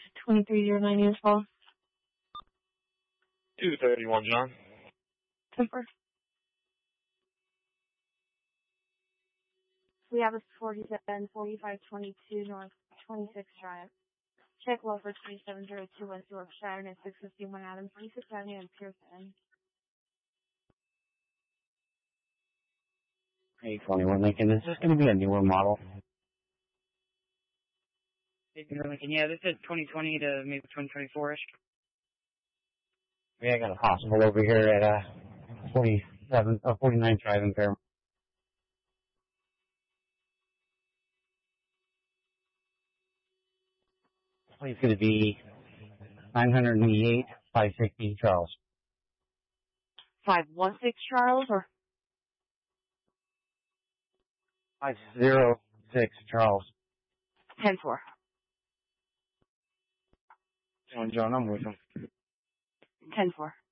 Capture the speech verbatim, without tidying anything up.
twenty-three oh nine years old. two thirty-one, John. Temper. We have a forty-seven forty-five twenty-two North twenty-sixth Drive. Check low for twenty-seven oh two West Yorkshire and six fifty-one Adams, twenty-sixth Avenue and Pearson. eight twenty-one Lincoln. Is this going to be a newer model? Lincoln, yeah, this is twenty twenty to maybe twenty twenty-four-ish. Yeah, I got a possible over here at uh, forty-seven, uh, forty-ninth Drive in Fairmont. It's going to be nine eighty-eight, five sixty Charles. five one six Charles or? five oh six Charles. ten four. John, John, I'm with him. ten four.